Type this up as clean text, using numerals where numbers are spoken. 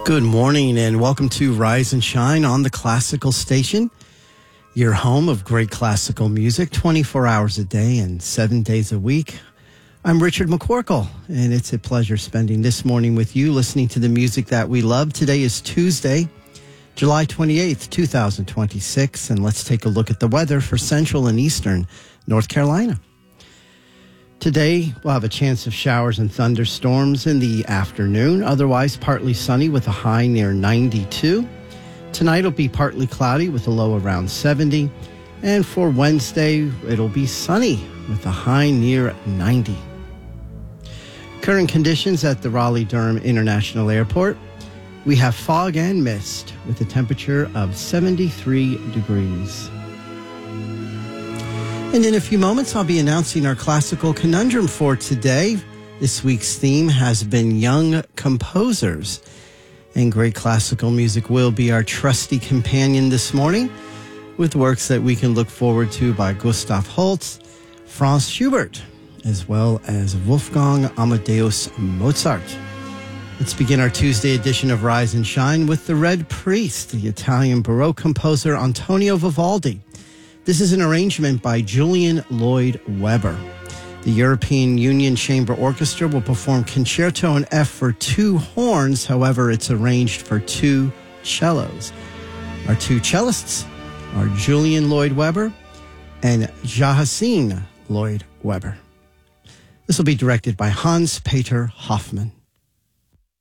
Good morning and welcome to Rise and Shine on the Classical Station, your home of great classical music 24 hours a day and 7 days a week. I'm Richard McCorkle, and it's a pleasure spending this morning with you listening to the music that we love. Today is Tuesday, July 28th, 2026, and let's take a look at the weather for Central and Eastern North Carolina. Today, we'll have a chance of showers and thunderstorms in the afternoon. Otherwise, partly sunny with a high near 92. Tonight, it'll be partly cloudy with a low around 70. And for Wednesday, it'll be sunny with a high near 90. Current conditions at the Raleigh-Durham International Airport. We have fog and mist with a temperature of 73 degrees. And in a few moments, I'll be announcing our classical conundrum for today. This week's theme has been young composers. And great classical music will be our trusty companion this morning with works that we can look forward to by Gustav Holst, Franz Schubert, as well as Wolfgang Amadeus Mozart. Let's begin our Tuesday edition of Rise and Shine with The Red Priest, the Italian Baroque composer Antonio Vivaldi. This is an arrangement by Julian Lloyd Webber. The European Union Chamber Orchestra will perform Concerto in F for two horns. However, it's arranged for two cellos. Our two cellists are Julian Lloyd Webber and Jahasine Lloyd Webber. This will be directed by Hans-Peter Hoffmann.